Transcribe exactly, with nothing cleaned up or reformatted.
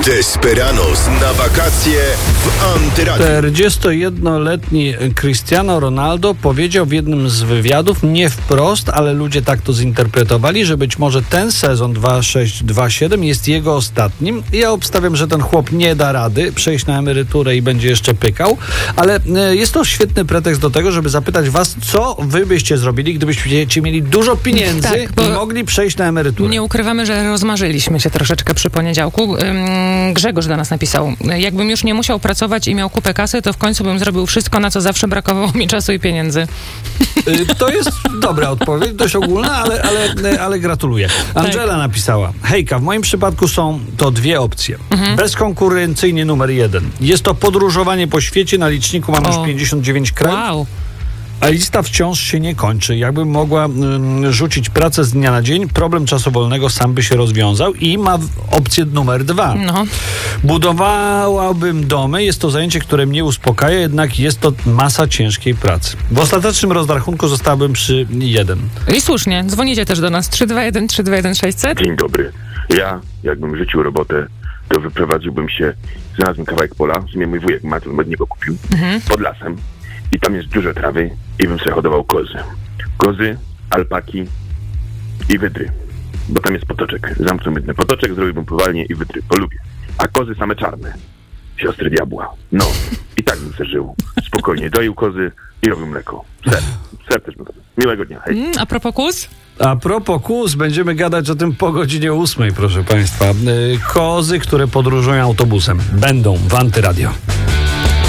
Desperados na wakacje w Antyradiu. czterdziestojednoletni Cristiano Ronaldo powiedział w jednym z wywiadów, nie wprost, ale ludzie tak to zinterpretowali, że być może ten sezon dwa sześć dwa siedem jest jego ostatnim. Ja obstawiam, że ten chłop nie da rady przejść na emeryturę i będzie jeszcze pykał, ale jest to świetny pretekst do tego, żeby zapytać was, co wy byście zrobili, gdybyście mieli dużo pieniędzy tak, i mogli przejść na emeryturę. Nie ukrywamy, że rozmarzyliśmy się troszeczkę przy poniedziałku. Grzegorz do nas napisał, jakbym już nie musiał pracować i miał kupę kasy, to w końcu bym zrobił wszystko, na co zawsze brakowało mi czasu i pieniędzy. To jest dobra odpowiedź, dość ogólna, ale, ale, ale gratuluję. Angela tak. napisała, hejka, w moim przypadku są to dwie opcje. Mhm. Bezkonkurencyjnie numer jeden. Jest to podróżowanie po świecie, na liczniku mam o. już pięćdziesiąt dziewięć krajów. Wow. A lista wciąż się nie kończy. Jakbym mogła y, rzucić pracę z dnia na dzień, problem czasu wolnego sam by się rozwiązał. I ma opcję numer dwa. No. Budowałabym domy. Jest to zajęcie, które mnie uspokaja, jednak jest to masa ciężkiej pracy. W ostatecznym rozrachunku zostałbym przy jeden. I słusznie. Dzwonicie też do nas. trzy dwa jeden trzy dwa jeden sześćset. Dzień dobry. Ja, jakbym rzucił robotę, to wyprowadziłbym się, znalazłem kawałek pola, w sumie mój wujek ma, to od niego kupił, mhm. pod lasem. I tam jest dużo trawy i bym sobie hodował kozy. Kozy, alpaki i wydry. Bo tam jest potoczek. Zamknął jedny potoczek, zrobiłbym pływalnię i wydry. Polubię. A kozy same czarne. Siostry diabła. No. I tak bym sobie żył. Spokojnie. Doił kozy i robił mleko. Ser. Ser też bym robił. Miłego dnia. Hej. Mm, a propos kóz? A propos kóz, będziemy gadać o tym po godzinie ósmej, proszę państwa. Kozy, które podróżują autobusem. Będą w Antyradio.